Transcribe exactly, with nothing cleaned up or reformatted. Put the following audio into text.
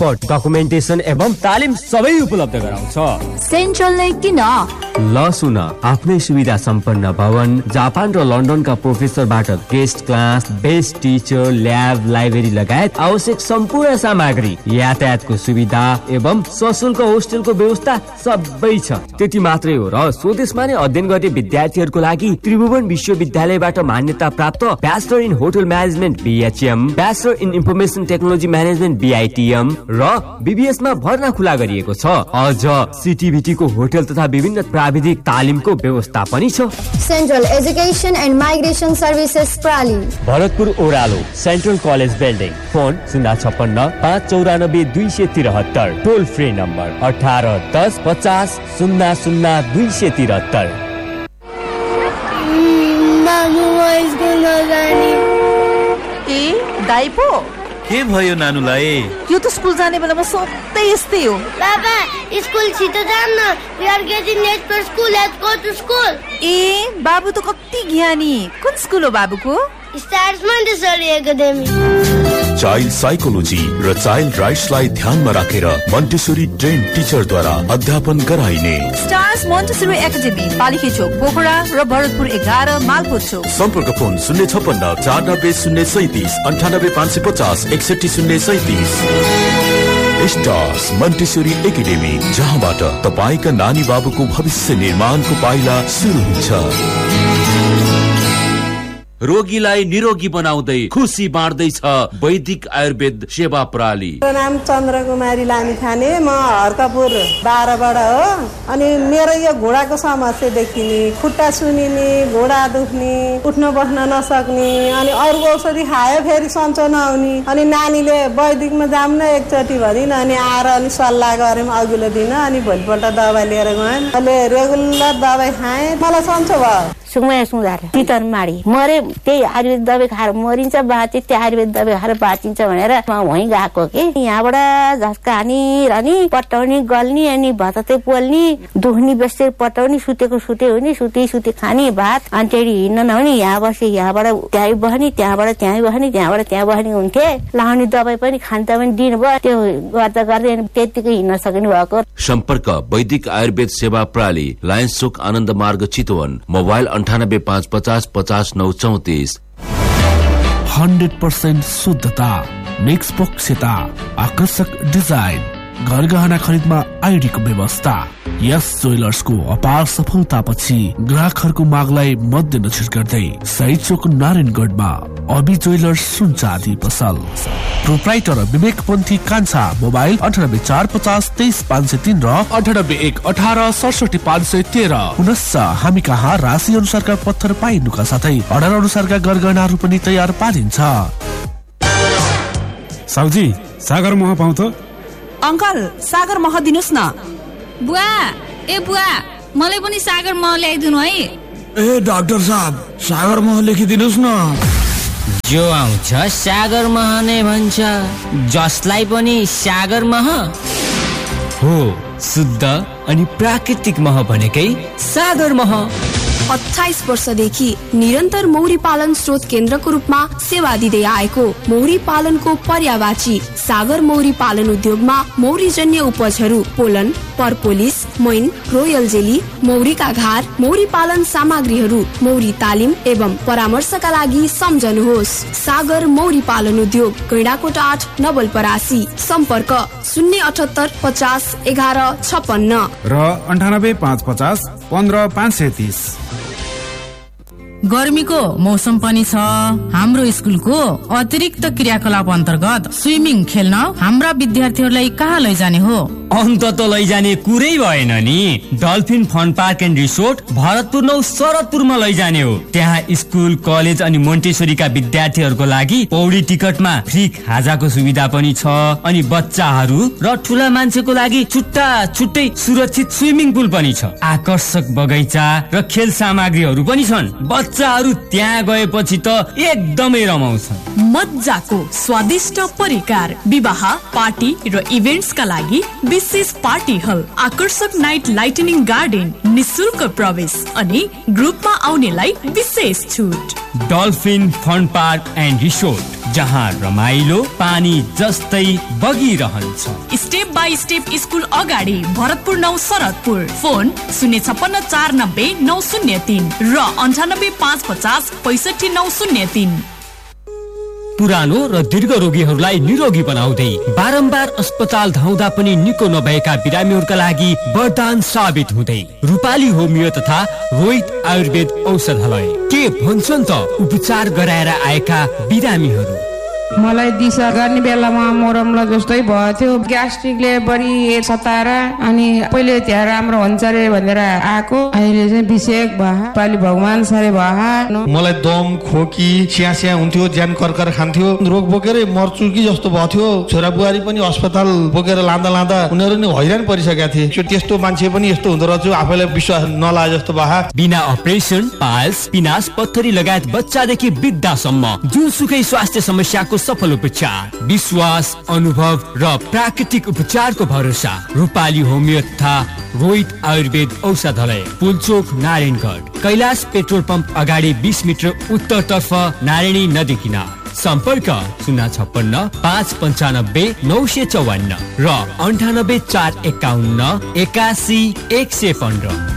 Passport, documentation एवं तालिम सबै उपलब्ध गराउँछ। सेन्ट्रलले किन? ल सुन, आफ्नै सुविधा सम्पन्न भवन, जापान र लन्डनका प्रोफेसरबाट guest class, best teacher, lab, library लगायत आवश्यक सम्पूर्ण सामग्री, यातायातको सुविधा एवं सशुल्क होस्टेलको व्यवस्था सबै छ। त्यति मात्रै हो र स्वदेशमा नै अध्ययन गर्ने विद्यार्थीहरूको लागि त्रिभुवन विश्वविद्यालयबाट मान्यता प्राप्त bachelor in hotel management BHM, bachelor in information technology management बीआईटीएम र बीबीएस मा भर्ना खुला गरिएको छ। अझ सीटीबीटी को होटल तथा विभिन्न प्राविधिक तालिमको व्यवस्था पनि छ। Central education and migration services प्राली, Bharatpur ओह्रालो, सेन्ट्रल कलेज बिल्डिङ, फोन शून्य छप्पन्न पाँच चौरानब्बे दुई सय त्रिहत्तर, टोल फ्री नम्बर अठारह दस पचास शून्य शून्य दुई सय त्रिहत्तर। ए दाइ पो के भयो नानुलाई? यो त स्कुल जाने बेलामा सधैँ यस्तै हो। बाबा स्कुल छिटो जाम न, we are getting late for school, let's go to school. ए बाबु त कति ज्ञानी। कुन स्कुल हो बाबुको? Stars Montessori academy. Child psychology र चाइल्ड राइट्सलाई ध्यानमा राखेर मोन्टेसरी ट्रेन टिचरद्वारा अध्यापन गराइने स्टार्स मोन्टेसरी एकाडेमी, पालिके चोक, पोखरा र भरतपुर एघार, मालपोत चोक। सम्पर्क फोन शून्य छप्पन्न चार नब्बे शून्य सैतिस अन्ठानब्बे पाँच सय पचास एकसठी शून्य सैतिस। स्टार्स मोन्टेसरी एकाडेमी, जहाँबाट तपाईँका नानी बाबुको भविष्य निर्माणको पाइला सुरु हुन्छ। रोगीलाई निरोगी बनाउँदै खुसी बाँड्दैछ वैदिक आयुर्वेद सेवा प्रणाली। मेरो नाम चन्द्र कुमारी लामिछाने, म हर्कपुर बाह्रबाट हो। अनि मेरो यो घुँडाको समस्या देखिने, खुट्टा सुनिने, घुँडा दुख्ने, उठ्न बस्न नसक्ने, अनि अरू औषधि खायो फेरि सन्चो नहुने। अनि नानीले वैदिकमा जाऊँ न एकचोटि भनिन्, अनि आएर अनि सल्लाह गऱ्यौँ अघिल्लो दिन। अनि भोलिपल्ट दबाई लिएर गएँ, अहिले रेगुलर दबाई खाएँ, मलाई सन्चो भयो। सुमया सुधार चितन माडी मरे, त्यही आयुर्वेद दबाई खाएर मरिन्छ, बाँचे त्यही आयुर्वेद दबाई खाएर बाँचिन्छ भनेर म वहीँ गएको कि यहाँबाट झस्का हानी रहने, पटाउने गल्ने, अनि भतते पोल्ने, दुख्ने बस्दै पटाउने, सुतेको सुते हुने, सुते सुते खाने भात, अनि त्यही हिँड्न नहुने, यहाँ बसे यहाँबाट त्यहीँ बस्ने, त्यहाँबाट त्यहीँ बस्ने, त्यहाँबाट त्यहाँ बस्ने हुन्थे। लाउने दबाई पनि खान्छ पनि दिनुभयो, त्यो गर्दा गर्दै त्यतिकै हिँड्न सक्नु भएको। सम्पर्क वैदिक आयुर्वेद सेवा प्रणाली, लायन्स चोक, आनन्द मार्ग, चितवन। मोबाइल अन्ठानब्बे पाँच पचास पचास नौ चौतिस। हन्ड्रेड पर्सेन्ट शुद्धता, निष्पक्षता, आकर्षक डिजाइन, घर गहना खरिदमा आइडीको व्यवस्था। यस ज्वेलर्सको अपार सफलतापछि ग्राहकहरूको मागलाई मध्यनजर गर्दै सही चोक नारायणगढमा अबी ज्वेलर्स सुन चाँदी पसल। प्रोप्राइटर विवेक पन्थी कान्छा, मोबाइल अन्ठानब्बे चार पचास तेइस पाँच सय तीन र अन्ठानब्बे एक अठार सडसठी पाँच सय तेह्र। पुनश्च हामी कहाँ राशि अनुसारका पत्थर पाइनुका साथै अर्डर अनुसारका गरगहनाहरू पनि तयार पारिन्छ। साउजी सागर मह पाउँछ? अङ्कल सागर मह दिनुहोस् न। बुवा ए बुवा मलाई पनि सागर मह ल्याइदिनु है। ए डाक्टर साहब सागर मह लेखिदिनुहोस् न। जो आउँछ सागर मह नै भन्छ, जसलाई पनि सागर मह हो। शुद्ध अनि प्राकृतिक मह भनेकै सागर मह। अट्ठाइस वर्षदेखि निरन्तर मौरी पालन स्रोत केन्द्रको रूपमा सेवा दिँदै आएको मौरी पालनको पर्यावाची सागर मौरी पालन उद्योगमा मौरीजन्य उपजहरू पोलन, परपोलिस, मैन, रोयल जेली, मौरीका घार, मौरी पालन सामग्रीहरू, मौरी तालिम एवं परामर्शका लागि सम्झनुहोस् सागर मौरी पालन उद्योग, गैँडाकोट आठ, नवलपरासी। सम्पर्क शून्य अठहत्तर पचास एघार छपन्न र अन्ठानब्बे पाँच पचास पन्ध्र पाँच सय तीस। गर्मीको मौसम पनि छ। हाम्रो स्कुलको अतिरिक्त क्रियाकलाप अन्तर्गत स्विमिङ खेल्न हाम्रा विद्यार्थीहरूलाई कहाँ लैजाने हो? अन्त त लैजाने कुरै भएन नि। Dolphin fun park and resort Bharatpur नौ शरदपुरमा लैजाने हो। त्यहाँ स्कुल, कलेज अनि मोन्टेसरीका विद्यार्थीहरूको लागि पौडी टिकटमा फ्री खाजाको सुविधा पनि छ। अनि बच्चाहरू र ठुला मान्छेको लागि छुट्टा छुट्टै सुरक्षित स्विमिङ पुल पनि छ। आकर्षक बगैँचा र खेल सामग्रीहरू पनि छन्। बच्चाहरू त्यहाँ गएपछि त एकदमै रमाउँछन्। मजाको स्वादिष्ट परिकार, विवाह, पार्टी र इभेन्ट्सका लागि विशेष पार्टी हल, आकर्षक नाइट लाइटनिङ गार्डन, निशुल्क प्रवेश अनि ग्रुपमा आउनेलाई विशेष छुट। Dolphin fun park and resort जहाँ रमाइलो पानी जस्तै बगिरहन्छ। स्टेप बाई स्टेप स्कुल अगाडि भरतपुर नौ शरदपुर। फोन शून्य छप्पन्न चार नब्बे नौ शून्य तीन र अन्ठानब्बे पाँच पचास पैसठी नौ शून्य तीन। पुरानो र दीर्घ रोगीहरूलाई निरोगी बनाउँदै बारम्बार अस्पताल धाउँदा पनि निको नभएका बिरामीहरूका लागि वरदान साबित हुँदै रूपाली होमियो तथा रोहित आयुर्वेद औषधालय। के भन्छन् त उपचार गराएर आएका बिरामीहरू। मलाई दिशा गर्ने बेलामा मोरमला जस्तै भयो थियो, ग्यास्ट्रिकले बढी सताएर अनि पहिले त्यहाँ राम्रो हुन्छ रे भनेर आएको, अहिले चाहिँ विषेक भयो, पाली भगवान सारे भयो। मलाई दम खोकी स्या स्या हुन्थ्यो, ज्यान कर्कर खान्थ्यो, रोग बोकेरै मर्छु कि जस्तो भयो थियो। छोरा बुहारी पनि अस्पताल बोकेर लाँदा लाँदा उनीहरू नि हैरान परिसकेका थिए। त्यस्तो मान्छे पनि यस्तो हुँदो रहेछ आफैलाई विश्वास नलागे जस्तो भयो। बिना अपरेसन पाइल्स पिनास पत्थरी लगायत बच्चादेखि वृद्धासम्म जुनसुकै स्वास्थ्य समस्याको सफल उपचार, विश्वास, अनुभव र प्राकृतिक उपचारको भरोसा रूपाली होमियो तथा रोहित आयुर्वेद औषधालय, पुलचोक नारायणगढ, कैलाश पेट्रोल पम्प अगाडि बीस मिटर उत्तरतर्फ नारायणी नदी किनार। सम्पर्क शून्य छप्पन्न पाँच पन्चानब्बे नौ सय चौवन्न र अन्ठानब्बे चार एकाउन्न एकासी एक सय पन्ध्र।